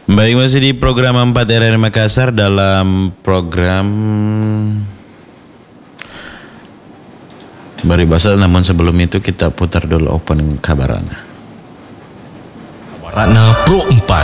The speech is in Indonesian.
Baik, masih di program 4 RRI Makassar dalam program Baribasa. Namun sebelum itu kita putar dulu opening kabarana. Ratna Pro 4